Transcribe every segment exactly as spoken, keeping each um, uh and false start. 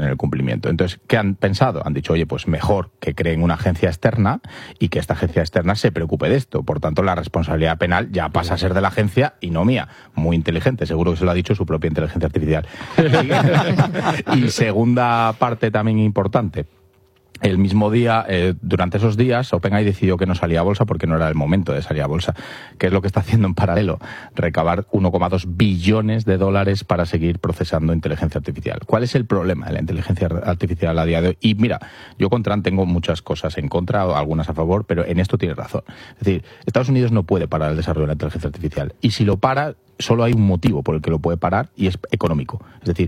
tener el cumplimiento. Entonces, ¿qué han pensado? Han dicho, oye, pues mejor que creen una agencia externa y que esta agencia externa se preocupe de esto. Por tanto, la responsabilidad penal ya pasa a ser de la agencia y no mía. Muy inteligente, seguro que se lo ha dicho su propia inteligencia artificial. Y segunda parte también importante. El mismo día, eh, durante esos días, OpenAI decidió que no salía a bolsa porque no era el momento de salir a bolsa. ¿Qué es lo que está haciendo en paralelo? Recabar uno coma dos billones de dólares para seguir procesando inteligencia artificial. ¿Cuál es el problema de la inteligencia artificial a día de hoy? Y mira, yo con Trump tengo muchas cosas en contra, algunas a favor, pero en esto tiene razón. Es decir, Estados Unidos no puede parar el desarrollo de la inteligencia artificial. Y si lo para, solo hay un motivo por el que lo puede parar y es económico. Es decir,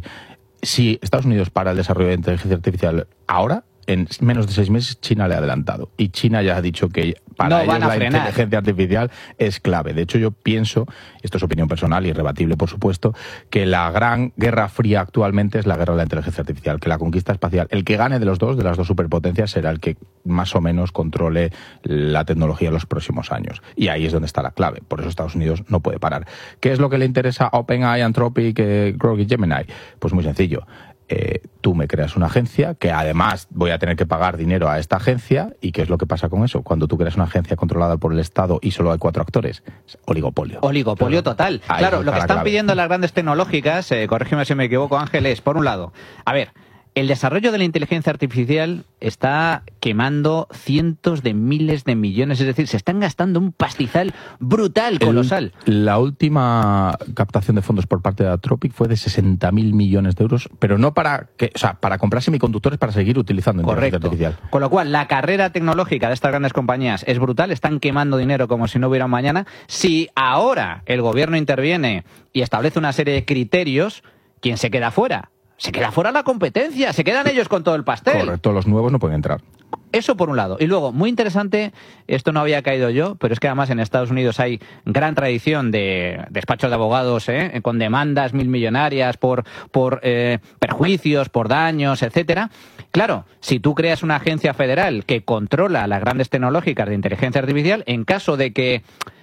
si Estados Unidos para el desarrollo de inteligencia artificial ahora, en menos de seis meses China le ha adelantado. Y China ya ha dicho que para no ellos la inteligencia artificial es clave. De hecho, yo pienso, esto es opinión personal y irrebatible, por supuesto, que la gran guerra fría actualmente es la guerra de la inteligencia artificial, que la conquista espacial, el que gane de los dos, de las dos superpotencias, será el que más o menos controle la tecnología en los próximos años. Y ahí es donde está la clave. Por eso Estados Unidos no puede parar. ¿Qué es lo que le interesa a OpenAI, Anthropic, eh, Grok y Gemini? Pues muy sencillo. Eh, tú me creas una agencia que además voy a tener que pagar dinero a esta agencia. ¿Y qué es lo que pasa con eso? Cuando tú creas una agencia controlada por el Estado y solo hay cuatro actores, oligopolio. Oligopolio claro. total. Ahí Claro, lo que están clave. pidiendo las grandes tecnológicas, eh, corrígeme si me equivoco, Ángel, es, por un lado, a ver, el desarrollo de la inteligencia artificial está quemando cientos de miles de millones, es decir, se están gastando un pastizal brutal, colosal. El, la última captación de fondos por parte de Anthropic fue de sesenta mil millones de euros, pero no para que, o sea, para comprar semiconductores para seguir utilizando inteligencia Correcto. artificial. Con lo cual, la carrera tecnológica de estas grandes compañías es brutal, están quemando dinero como si no hubiera un mañana. Si ahora el gobierno interviene y establece una serie de criterios, ¿quién se queda fuera? Se queda fuera la competencia, se quedan ellos con todo el pastel. Correcto, los nuevos no pueden entrar. Eso por un lado. Y luego, muy interesante, esto no había caído yo, pero es que además en Estados Unidos hay gran tradición de despachos de abogados, ¿eh? con demandas mil millonarias por, por eh, perjuicios, por daños, etcétera. Claro, si tú creas una agencia federal que controla las grandes tecnológicas de inteligencia artificial, en caso de que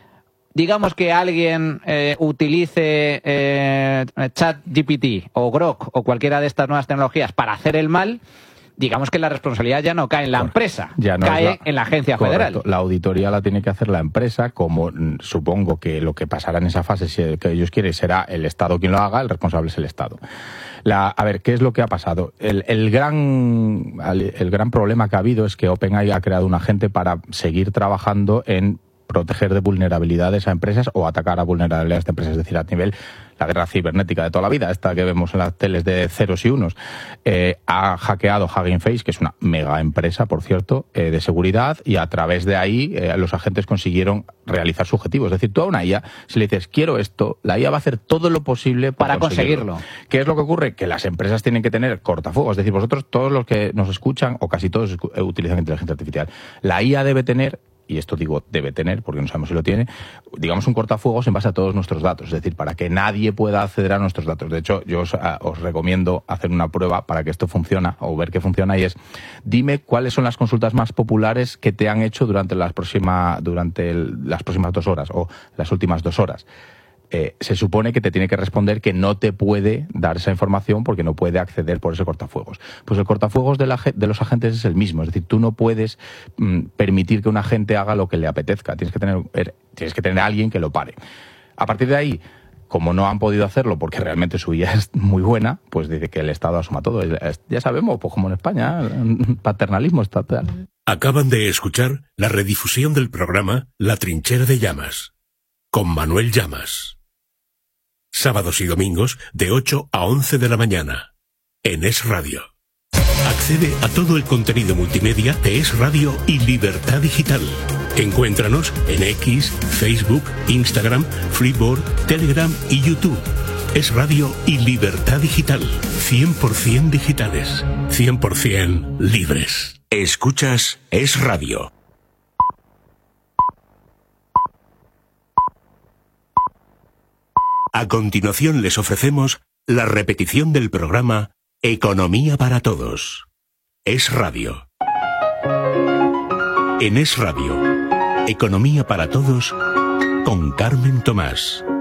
digamos que alguien eh, utilice eh, ChatGPT o Grok o cualquiera de estas nuevas tecnologías para hacer el mal, digamos que la responsabilidad ya no cae en la empresa, ya no cae la, en la agencia correcto, federal. La auditoría la tiene que hacer la empresa, como supongo que lo que pasará en esa fase, si que ellos quieren, será el Estado quien lo haga, el responsable es el Estado. La, a ver, ¿qué es lo que ha pasado? El, el, gran, el gran problema que ha habido es que OpenAI ha creado un agente para seguir trabajando en proteger de vulnerabilidades a empresas o atacar a vulnerabilidades de empresas, es decir, a nivel la guerra cibernética de toda la vida, esta que vemos en las teles de ceros y unos. Eh, ha hackeado Hugging Face, que es una mega empresa, por cierto, eh, de seguridad, y a través de ahí eh, los agentes consiguieron realizar su objetivo. Es decir, tú a una I A, si le dices, quiero esto, la I A va a hacer todo lo posible para conseguirlo. conseguirlo. ¿Qué es lo que ocurre? Que las empresas tienen que tener cortafuegos. Es decir, vosotros, todos los que nos escuchan, o casi todos, utilizan inteligencia artificial. La I A debe tener, y esto digo debe tener, porque no sabemos si lo tiene, digamos un cortafuegos en base a todos nuestros datos, es decir, para que nadie pueda acceder a nuestros datos. De hecho, yo os, a, os recomiendo hacer una prueba para que esto funcione, o ver que funciona, y es, dime cuáles son las consultas más populares que te han hecho durante las, próxima, durante el, las próximas dos horas, o las últimas dos horas. Eh, se supone que te tiene que responder que no te puede dar esa información porque no puede acceder por ese cortafuegos. Pues el cortafuegos de, la, de los agentes es el mismo, es decir, tú no puedes mm, permitir que un agente haga lo que le apetezca, tienes que tener, tienes que tener a alguien que lo pare. A partir de ahí, como no han podido hacerlo porque realmente su I A es muy buena, pues dice que el Estado asuma todo. Ya sabemos, pues como en España, paternalismo estatal. Acaban de escuchar la redifusión del programa La Trinchera de Llamas, con Manuel Llamas. Sábados y domingos de ocho a once de la mañana, en Es Radio. Accede a todo el contenido multimedia de Es Radio y Libertad Digital. Encuéntranos en X, Facebook, Instagram, Freeboard, Telegram y YouTube. Es Radio y Libertad Digital. cien por ciento digitales, cien por ciento libres. Escuchas Es Radio. A continuación les ofrecemos la repetición del programa Economía para Todos. Es Radio. En Es Radio, Economía para Todos con Carmen Tomás.